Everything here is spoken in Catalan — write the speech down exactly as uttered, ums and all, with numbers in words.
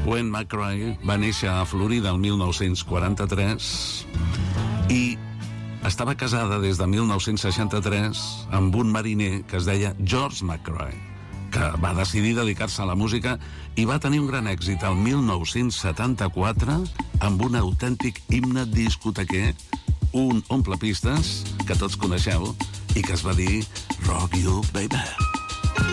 Gwen McRae va néixer a Florida el mil nou-cents quaranta-tres i estava casada des de mil nou-cents seixanta-tres amb un mariner que es deia George McRae, que va decidir dedicar-se a la música i va tenir un gran èxit el mil nou-cents setanta-quatre amb un autèntic himne discotequer, un omplepistes que tots coneixeu i que es va dir Rock You Baby.